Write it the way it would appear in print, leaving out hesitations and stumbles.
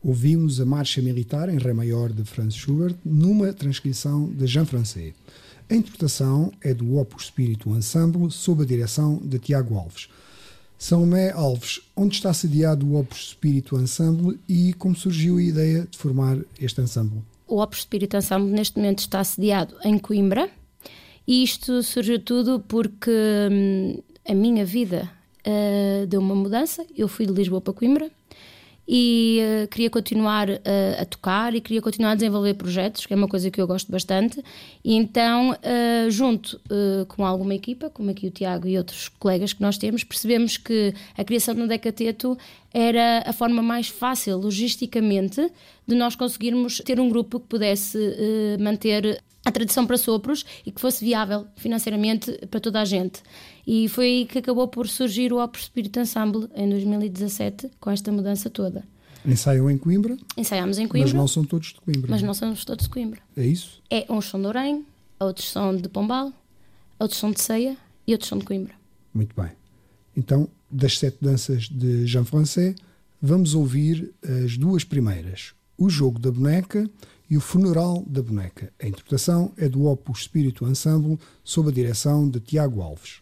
Ouvimos a Marcha Militar em Ré maior de Franz Schubert numa transcrição de Jean Francais. A interpretação é do Opus Spiritum Ensemble sob a direção de Tiago Alves. Salomé Alves, onde está sediado o Opus Spiritum Ensemble e como surgiu a ideia de formar este ensemble? O Opus Spiritum Ensemble neste momento está sediado em Coimbra e isto surgiu tudo porque a minha vida deu uma mudança. Eu fui de Lisboa para Coimbra e queria continuar a tocar e queria continuar a desenvolver projetos, que é uma coisa que eu gosto bastante, e então junto com alguma equipa, como aqui o Tiago e outros colegas que nós temos, percebemos que a criação do Decateto era a forma mais fácil logisticamente de nós conseguirmos ter um grupo que pudesse manter a tradição para sopros e que fosse viável financeiramente para toda a gente. E foi aí que acabou por surgir o Opus Spiritum Ensemble em 2017, com esta mudança toda. Ensaiam em Coimbra? Ensaiámos em Coimbra. Mas não são todos de Coimbra. Mas não somos todos de Coimbra. É isso? Uns são de Orem, outros são de Pombal, outros são de Ceia e outros são de Coimbra. Muito bem. Então, das 7 danças de Jean Francais, vamos ouvir as 2 primeiras. O Jogo da Boneca e o Funeral da Boneca. A interpretação é do Opus Spiritum Ensemble sob a direção de Tiago Alves.